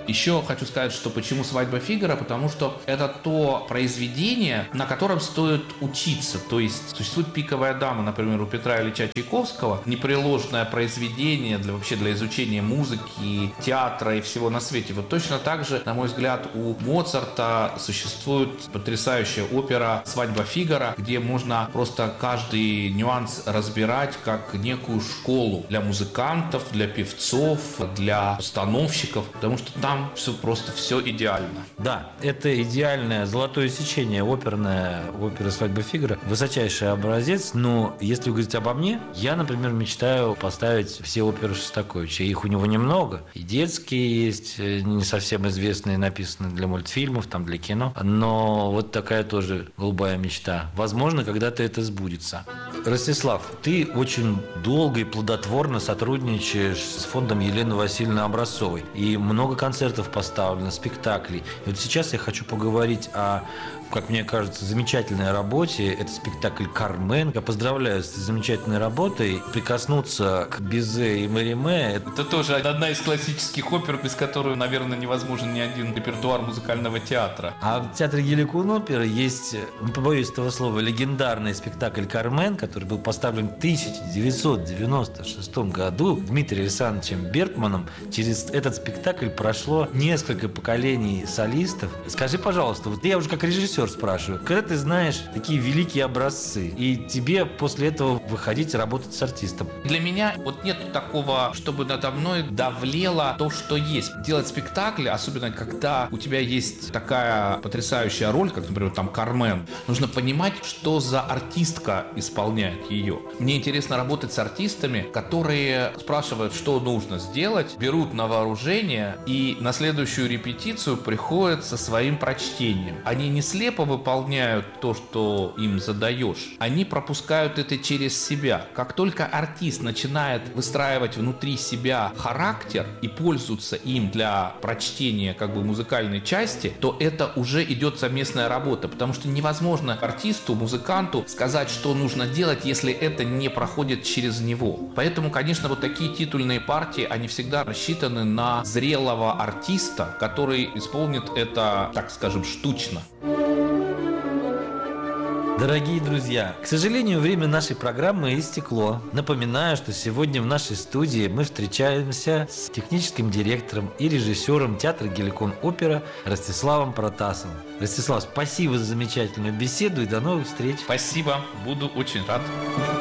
Еще хочу сказать, что почему «Свадьба Фигаро», потому что это то произведение, на котором стоит учиться. То есть существует «Пиковая дама», например, у Петра Ильича Чайковского, непреложное произведение вообще для изучения музыки, театра и всего на свете. Вот точно так же, на мой взгляд, у Моцарта существует потрясающая опера «Свадьба Фигаро», где можно просто каждый нюанс разбирать как некую школу для музыкантов, для певцов, для постановщиков, потому что там все идеально. Да, это идеальное золотое сечение оперное, оперы «Свадьба Фигаро». Высочайший образец, но если говорить обо мне, я, например, мечтаю поставить все оперы Шостаковича. Их у него немного. И детские есть, не совсем известные, написанные для мультфильмов, там для кино. Но вот такая тоже голубая мечта. Возможно, когда-то это сбудется. Ростислав, ты очень долго и плодотворно сотрудничаешь с фондом Елены Васильевны Образцовой. И много концертов поставлено, спектаклей. И вот сейчас я хочу поговорить о, как мне кажется, замечательной работе. Это спектакль «Кармен». Я поздравляю с замечательной работой. Прикоснуться к Бизе и Мериме. Это тоже одна из классических опер, без которой, наверное, невозможен ни один репертуар музыкального театра. А в театре Геликон оперы есть, не побоюсь этого слова, легендарный спектакль «Кармен», который был поставлен в 1996 году Дмитрием Александровичем Бергманом. Через этот спектакль прошло несколько поколений солистов. Скажи, пожалуйста, вот я уже как режиссер спрашиваю, когда ты знаешь такие великие образцы, и тебе после этого выходить работать с артистом? Для меня вот нет такого, чтобы надо мной давлело то, что есть. Делать спектакль, особенно когда у тебя есть такая потрясающая роль, как, например, там «Кармен», нужно понимать, что за артистка исполняет ее. Мне интересно работать с артистами, которые спрашивают, что нужно сделать, берут на вооружение и на следующую репетицию приходят со своим прочтением. Они не слепо выполняют то, что им задаешь. Они пропускают это через себя. Как только артист начинает выстраивать внутри себя характер и пользуется им для прочтения как бы музыкальной части, то это уже идет совместная работа, потому что невозможно артисту, музыканту сказать, что нужно делать, если это не проходит через него. Поэтому, конечно, вот такие титульные партии, они всегда рассчитаны на зрелого артиста, который исполнит это, так скажем, штучно. Дорогие друзья, к сожалению, время нашей программы истекло. Напоминаю, что сегодня в нашей студии мы встречаемся с техническим директором и режиссером театра Геликон опера Ростиславом Протасовым. Ростислав, спасибо за замечательную беседу и до новых встреч. Спасибо, буду очень рад.